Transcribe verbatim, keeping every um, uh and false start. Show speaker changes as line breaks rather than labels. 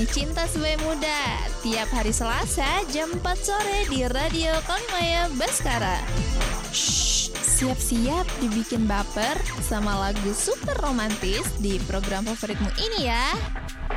Cinta Sebagai Muda tiap hari Selasa jam empat sore di Radio Konmaya Baskara. Shh, siap-siap dibikin baper sama lagu super romantis di program favoritmu ini ya.